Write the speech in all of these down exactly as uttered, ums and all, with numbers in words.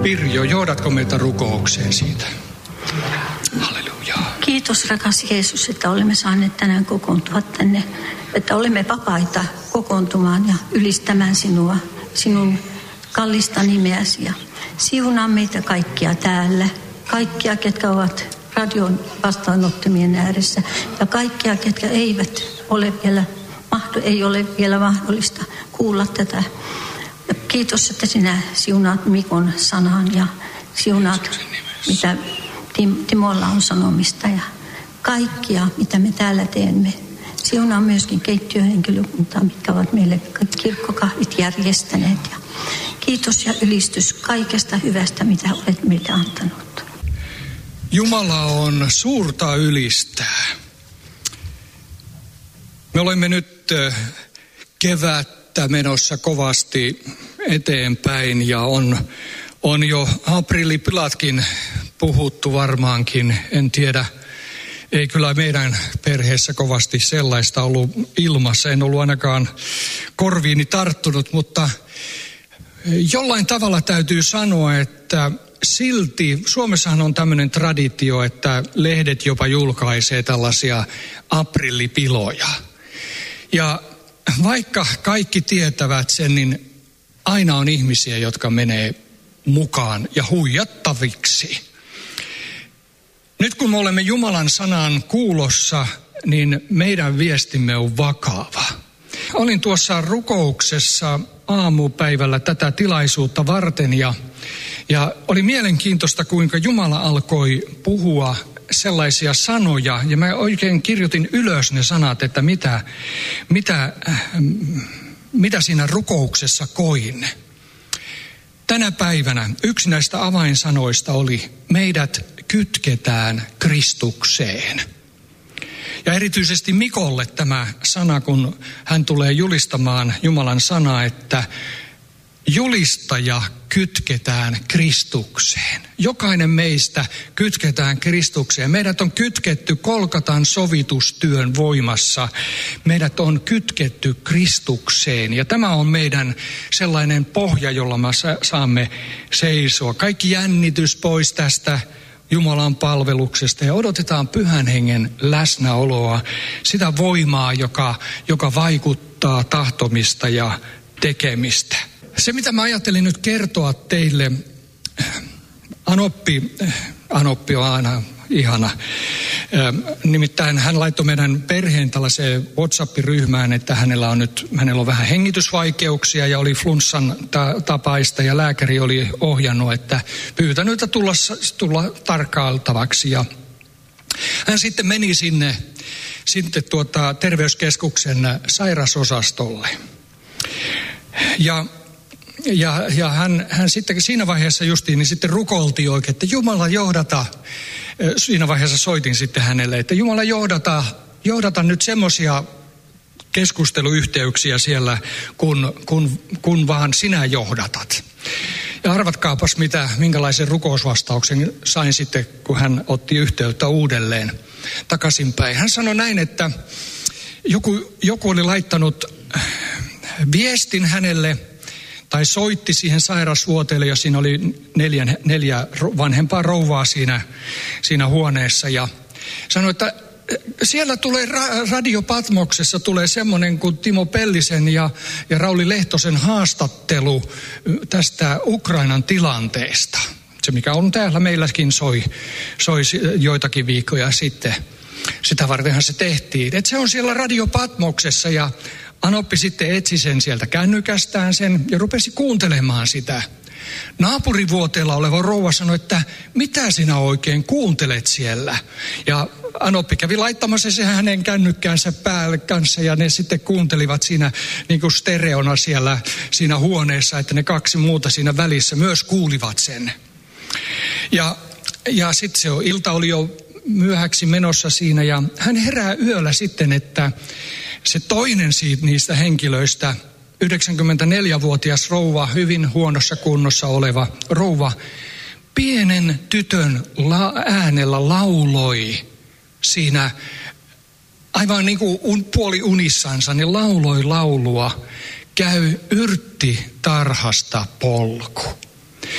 Pirjo, johdatko meitä rukoukseen siitä? Halleluja. Kiitos rakas Jeesus, että olemme saaneet tänään kokoontua tänne, että olemme vapaita kokoontumaan ja ylistämään sinua, sinun kallista nimeäsi. Ja siunaa meitä kaikkia täällä, kaikkia, ketkä ovat radion vastaanottamien ääressä ja kaikkia, ketkä eivät ole vielä, ei ole vielä mahdollista kuulla tätä. Ja kiitos, että sinä siunaat Mikon sanan ja siunaat, mitä Timolla on sanomista ja kaikkia, mitä me täällä teemme. Siunaa myöskin keittiöhenkilökuntaa, mitkä ovat meille kirkkokahvit järjestäneet. Ja kiitos ja ylistys kaikesta hyvästä, mitä olet meille antanut. Jumala on suurta ylistää. Me olemme nyt kevättä menossa kovasti eteenpäin ja on, on jo aprillipilatkin puhuttu varmaankin. En tiedä, ei kyllä meidän perheessä kovasti sellaista ollut ilmassa. En ollut ainakaan korviini tarttunut, mutta jollain tavalla täytyy sanoa, että silti Suomessahan on tämmöinen traditio, että lehdet jopa julkaisee tällaisia aprillipiloja. Ja vaikka kaikki tietävät sen, niin aina on ihmisiä, jotka menee mukaan ja huijattaviksi. Nyt kun me olemme Jumalan sanan kuulossa, niin meidän viestimme on vakava. Olin tuossa rukouksessa aamupäivällä tätä tilaisuutta varten ja, ja oli mielenkiintoista, kuinka Jumala alkoi puhua sellaisia sanoja. Ja mä oikein kirjoitin ylös ne sanat, että mitä, mitä, mitä siinä rukouksessa koin. Tänä päivänä yksi näistä avainsanoista oli, meidät kytketään Kristukseen. Ja erityisesti Mikolle tämä sana, kun hän tulee julistamaan Jumalan sanaa, että julistaja kytketään Kristukseen. Jokainen meistä kytketään Kristukseen. Meidät on kytketty Kolkatan sovitustyön voimassa. Meidät on kytketty Kristukseen. Ja tämä on meidän sellainen pohja, jolla me saamme seisoa. Kaikki jännitys pois tästä Jumalan palveluksesta ja odotetaan Pyhän Hengen läsnäoloa, sitä voimaa, joka, joka vaikuttaa tahtomista ja tekemistä. Se, mitä mä ajattelin nyt kertoa teille, Anoppi, Anoppi on aina ihana. Nimittäin hän laittoi meidän perheen tällaiseen WhatsApp-ryhmään, että hänellä on nyt hänellä on vähän hengitysvaikeuksia ja oli flunssan ta- tapaista ja lääkäri oli ohjannut, että pyytänyt tulla, tulla tarkkailtavaksi. Ja hän sitten meni sinne sitten tuota, terveyskeskuksen sairasosastolle. Ja Ja, ja hän, hän sitten siinä vaiheessa justiin niin sitten rukoiltiin oikein, että Jumala johdata. Siinä vaiheessa soitin sitten hänelle, että Jumala johdata, johdata nyt semmoisia keskusteluyhteyksiä siellä, kun, kun, kun vaan sinä johdatat. Ja arvatkaapas, mitä, minkälaisen rukousvastauksen sain sitten, kun hän otti yhteyttä uudelleen takaisinpäin. Hän sanoi näin, että joku, joku oli laittanut viestin hänelle, tai soitti siihen sairasvuoteelle ja siinä oli neljä, neljä vanhempaa rouvaa siinä, siinä huoneessa. Ja sanoi, että siellä tulee ra- Radio Patmoksessa tulee semmoinen kuin Timo Pellisen ja, ja Rauli Lehtosen haastattelu tästä Ukrainan tilanteesta. Se mikä on täällä meilläkin soi, soi joitakin viikkoja sitten. Sitä vartenhan se tehtiin. Et se on siellä Radio Patmoksessa ja Anoppi sitten etsi sen sieltä kännykästään sen ja rupesi kuuntelemaan sitä. Naapurivuoteella oleva rouva sanoi, että mitä sinä oikein kuuntelet siellä? Ja Anoppi kävi laittamassa se hänen kännykkäänsä päälle kanssa ja ne sitten kuuntelivat siinä niin kuin stereona siellä siinä huoneessa, että ne kaksi muuta siinä välissä myös kuulivat sen. Ja, ja sitten se ilta oli jo myöhäksi menossa siinä ja hän herää yöllä sitten, että se toinen siitä niistä henkilöistä, yhdeksänkymmentäneljävuotias rouva, hyvin huonossa kunnossa oleva rouva, pienen tytön la- äänellä lauloi siinä, aivan niin kuin un, puoli unissansa, niin lauloi laulua, käy yrtti tarhasta polku.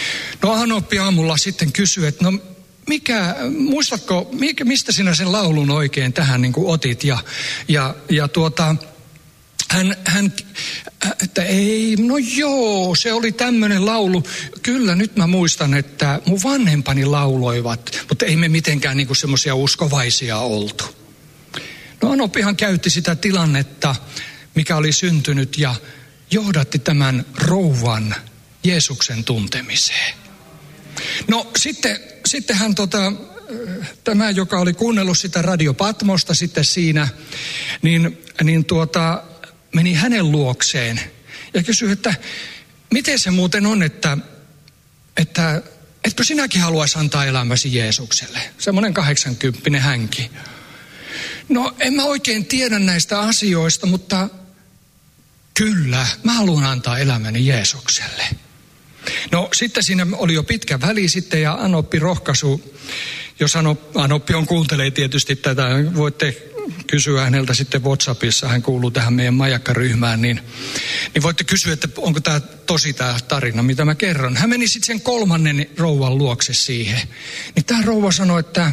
No Anoppi aamulla sitten kysyi, että no mikä, muistatko, mikä, mistä sinä sen laulun oikein tähän niin kuin otit? Ja, ja, ja tuota, hän, hän, että ei, no joo, se oli tämmöinen laulu. Kyllä, nyt mä muistan, että mun vanhempani lauloivat, mutta ei me mitenkään niin kuin semmoisia uskovaisia oltu. No Anoppihan käytti sitä tilannetta, mikä oli syntynyt ja johdatti tämän rouvan Jeesuksen tuntemiseen. No sitten, sitten hän tota, tämä, joka oli kuunnellut sitä Radio Patmosta sitten siinä, niin, niin tuota, meni hänen luokseen ja kysyi, että miten se muuten on, että, että etkö sinäkin haluaisi antaa elämäsi Jeesukselle? Semmoinen kahdeksankymppinen hänkin. No en mä oikein tiedä näistä asioista, mutta kyllä, mä haluan antaa elämäni Jeesukselle. No sitten siinä oli jo pitkä väli sitten ja Anoppi rohkaisu, jos Anoppi on kuuntelee tietysti tätä, voitte kysyä häneltä sitten WhatsAppissa, hän kuuluu tähän meidän majakkaryhmään, niin, niin voitte kysyä, että onko tämä tosi tämä tarina, mitä mä kerron. Hän meni sitten sen kolmannen rouvan luokse siihen, niin tämä rouva sanoi, että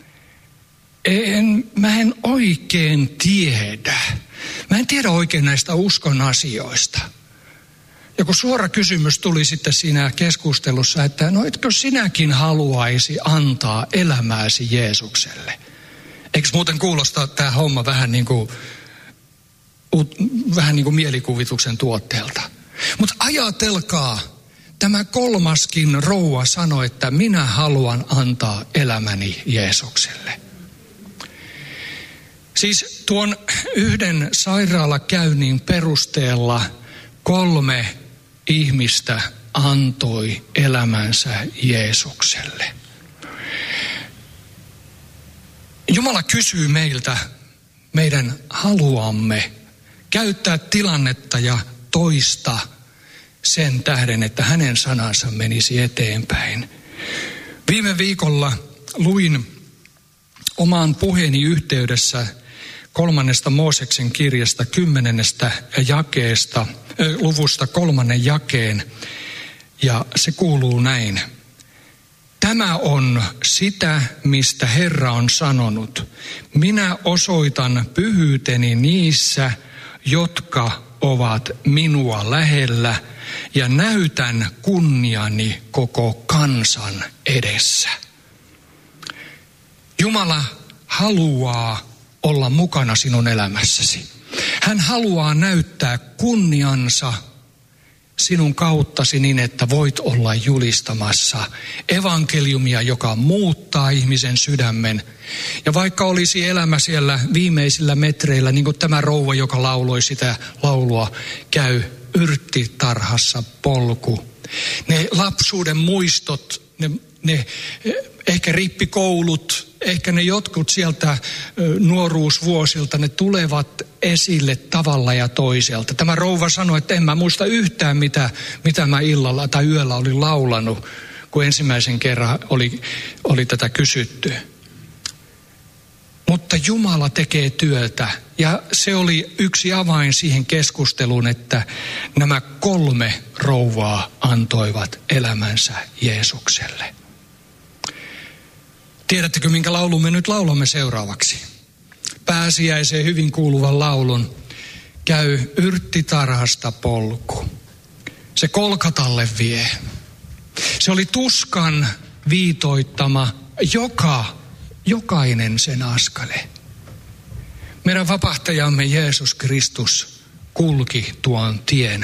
en, mä en oikein tiedä. Mä en tiedä oikein näistä uskon asioista. Ja kun suora kysymys tuli sitten siinä keskustelussa, että no etkö sinäkin haluaisi antaa elämääsi Jeesukselle? Eikö muuten kuulosta tämä homma vähän niin kuin, vähän niin kuin mielikuvituksen tuotteelta? Mutta ajatelkaa, tämä kolmaskin rouva sanoi, että minä haluan antaa elämäni Jeesukselle. Siis tuon yhden sairaalakäynnin perusteella kolme ihmistä antoi elämänsä Jeesukselle. Jumala kysyy meiltä meidän haluamme käyttää tilannetta ja toista sen tähden, että hänen sanansa menisi eteenpäin. Viime viikolla luin omaan puheeni yhteydessä kolmannesta Mooseksen kirjasta kymmenennestä jakeesta, luvusta kolmannen jakeen, ja se kuuluu näin. Tämä on sitä, mistä Herra on sanonut. Minä osoitan pyhyyteni niissä, jotka ovat minua lähellä, ja näytän kunniani koko kansan edessä. Jumala haluaa olla mukana sinun elämässäsi. Hän haluaa näyttää kunniansa sinun kauttasi niin, että voit olla julistamassa evankeliumia, joka muuttaa ihmisen sydämen. Ja vaikka olisi elämä siellä viimeisillä metreillä, niin kuin tämä rouva, joka lauloi sitä laulua, käy yrttitarhassa polku. Ne lapsuuden muistot, ne, ne ehkä rippikoulut, ehkä ne jotkut sieltä nuoruusvuosilta, ne tulevat esille tavalla ja toiselta. Tämä rouva sanoi, että en mä muista yhtään, mitä, mitä mä illalla tai yöllä olin laulanut, kun ensimmäisen kerran oli, oli tätä kysytty. Mutta Jumala tekee työtä, ja se oli yksi avain siihen keskusteluun, että nämä kolme rouvaa antoivat elämänsä Jeesukselle. Tiedättekö, minkä laulun me nyt laulamme seuraavaksi? Pääsiäiseen hyvin kuuluvan laulun. Käy yrttitarhasta polku. Se Kolkatalle vie. Se oli tuskan viitoittama joka, jokainen sen askale. Meidän vapahtajamme Jeesus Kristus kulki tuon tien.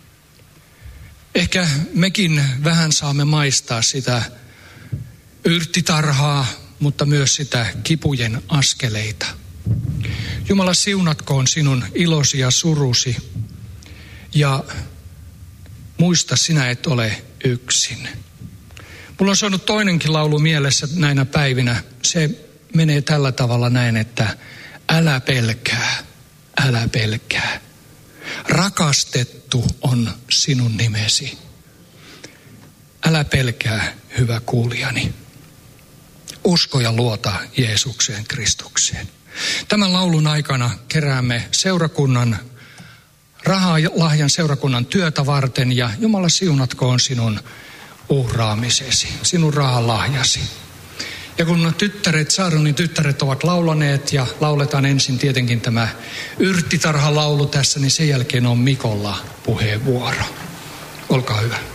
Ehkä mekin vähän saamme maistaa sitä yrttitarhaa, mutta myös sitä kipujen askeleita. Jumala siunatkoon sinun ilosi ja surusi, ja muista, sinä et ole yksin. Mulla on soinut toinenkin laulu mielessä näinä päivinä. Se menee tällä tavalla näin, että älä pelkää, älä pelkää. Rakastettu on sinun nimesi. Älä pelkää, hyvä kuulijani. Usko ja luota Jeesukseen Kristukseen. Tämän laulun aikana keräämme seurakunnan rahaa lahjan seurakunnan työtä varten, ja Jumala siunatkoon sinun uhraamisesi, sinun rahalahjasi. Ja kun tyttäret, Saaronin tyttäret ovat laulaneet ja lauletaan ensin tietenkin tämä yrttitarhalaulu tässä, niin sen jälkeen on Mikolla puheenvuoro. Olkaa hyvä.